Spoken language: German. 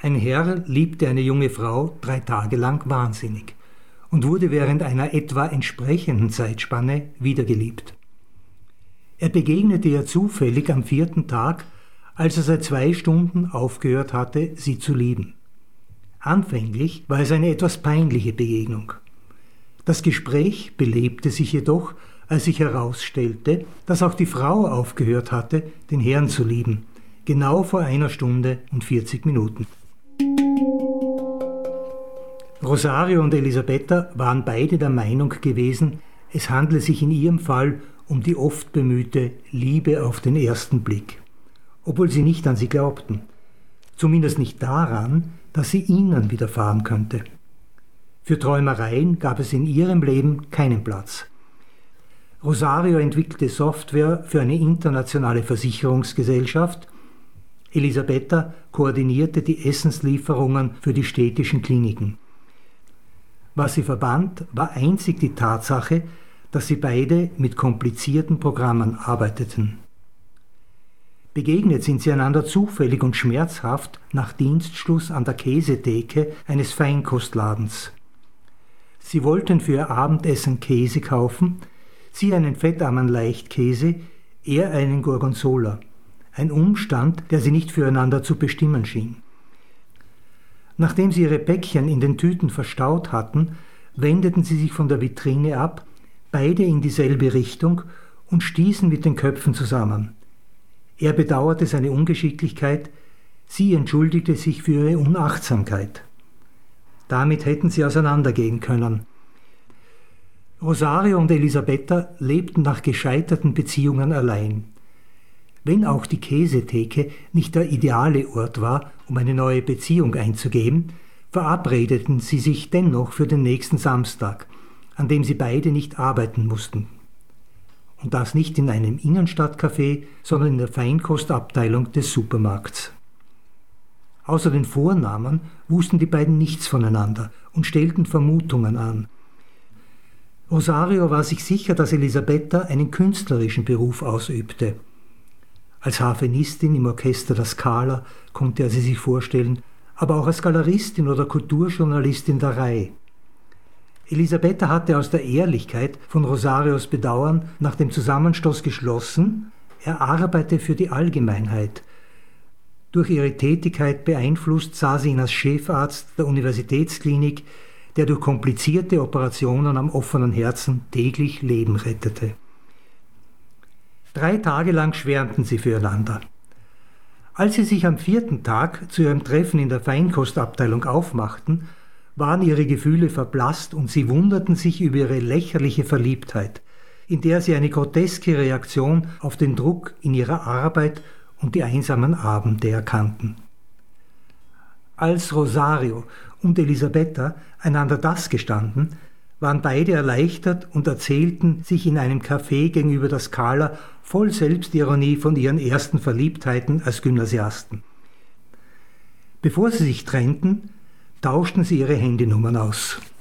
Ein Herr liebte eine junge Frau 3 Tage lang wahnsinnig und wurde während einer etwa entsprechenden Zeitspanne wiedergeliebt. Er begegnete ihr zufällig am 4. Tag, als er seit 2 Stunden aufgehört hatte, sie zu lieben. Anfänglich war es eine etwas peinliche Begegnung. Das Gespräch belebte sich jedoch, als sich herausstellte, dass auch die Frau aufgehört hatte, den Herrn zu lieben, genau vor 1 Stunde und 40 Minuten. Rosario und Elisabetta waren beide der Meinung gewesen, es handle sich in ihrem Fall um die oft bemühte Liebe auf den ersten Blick, obwohl sie nicht an sie glaubten, zumindest nicht daran, dass sie ihnen widerfahren könnte. Für Träumereien gab es in ihrem Leben keinen Platz. Rosario entwickelte Software für eine internationale Versicherungsgesellschaft. Elisabetta koordinierte die Essenslieferungen für die städtischen Kliniken. Was sie verband, war einzig die Tatsache, dass sie beide mit komplizierten Programmen arbeiteten. Begegnet sind sie einander zufällig und schmerzhaft nach Dienstschluss an der Käsetheke eines Feinkostladens. Sie wollten für ihr Abendessen Käse kaufen, sie einen fettarmen Leichtkäse, er einen Gorgonzola, ein Umstand, der sie nicht füreinander zu bestimmen schien. Nachdem sie ihre Päckchen in den Tüten verstaut hatten, wendeten sie sich von der Vitrine ab, beide in dieselbe Richtung und stießen mit den Köpfen zusammen. Er bedauerte seine Ungeschicklichkeit, sie entschuldigte sich für ihre Unachtsamkeit. Damit hätten sie auseinandergehen können. Rosario und Elisabetta lebten nach gescheiterten Beziehungen allein. Wenn auch die Käsetheke nicht der ideale Ort war, um eine neue Beziehung einzugehen, verabredeten sie sich dennoch für den nächsten Samstag, an dem sie beide nicht arbeiten mussten. Und das nicht in einem Innenstadtcafé, sondern in der Feinkostabteilung des Supermarkts. Außer den Vornamen wussten die beiden nichts voneinander und stellten Vermutungen an. Rosario war sich sicher, dass Elisabetta einen künstlerischen Beruf ausübte. Als Harfenistin im Orchester der Scala konnte er sie sich vorstellen, aber auch als Galeristin oder Kulturjournalistin der Rai. Elisabetta hatte aus der Ehrlichkeit von Rosarios Bedauern nach dem Zusammenstoß geschlossen, er arbeite für die Allgemeinheit. Durch ihre Tätigkeit beeinflusst sah sie ihn als Chefarzt der Universitätsklinik, der durch komplizierte Operationen am offenen Herzen täglich Leben rettete. 3 Tage lang schwärmten sie füreinander. Als sie sich am 4. Tag zu ihrem Treffen in der Feinkostabteilung aufmachten, waren ihre Gefühle verblasst und sie wunderten sich über ihre lächerliche Verliebtheit, in der sie eine groteske Reaktion auf den Druck in ihrer Arbeit und die einsamen Abende erkannten. Als Rosario und Elisabetta einander das gestanden, waren beide erleichtert und erzählten sich in einem Café gegenüber der Scala voll Selbstironie von ihren ersten Verliebtheiten als Gymnasiasten. Bevor sie sich trennten, tauschten sie ihre Handynummern aus.